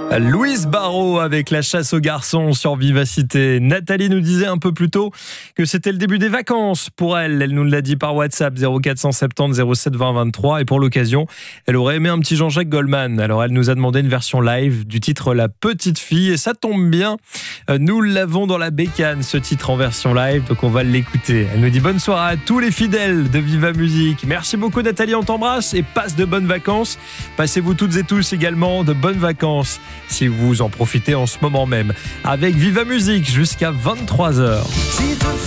Louise Barrault avec la chasse aux garçons sur Vivacité. Nathalie nous disait un peu plus tôt que c'était le début des vacances pour elle. Elle nous l'a dit par WhatsApp 0470 07 20 23 et pour l'occasion, elle aurait aimé un petit Jean-Jacques Goldman. Alors elle nous a demandé une version live du titre La Petite Fille et ça tombe bien. Nous l'avons dans la bécane ce titre en version live donc on va l'écouter. Elle nous dit bonne soirée à tous les fidèles de Viva Musique. Merci beaucoup Nathalie, on t'embrasse et passe de bonnes vacances. Passez-vous toutes et tous également de bonnes vacances. Si vous en profitez en ce moment même. Avec Viva Musique jusqu'à 23h.